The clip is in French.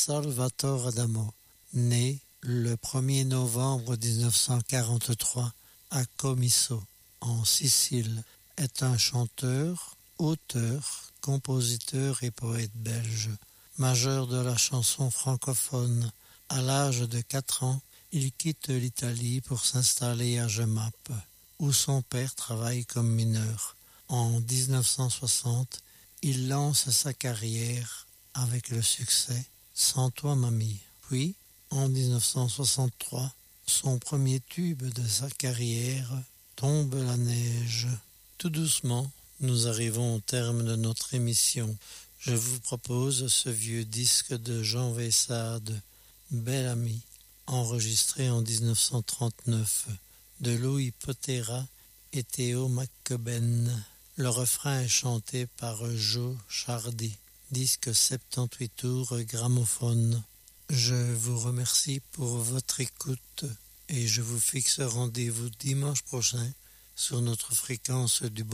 Salvatore Adamo, né le 1er novembre 1943 à Comiso, en Sicile, est un chanteur, auteur, compositeur et poète belge. Majeur de la chanson francophone, à l'âge de 4 ans, il quitte l'Italie pour s'installer à Jemappes, où son père travaille comme mineur. En 1960, il lance sa carrière avec le succès « Sans toi mamie ». Puis, en 1963, son premier tube de sa carrière, « Tombe la neige ». Tout doucement, nous arrivons au terme de notre émission. Je vous propose ce vieux disque de Jean Vaissade, « Bel ami », enregistré en 1939, de Louis Potera et Théo McCubbin. Le refrain est chanté par Joe Chardy, disque 78 tours gramophone. Je vous remercie pour votre écoute et je vous fixe rendez-vous dimanche prochain sur notre fréquence du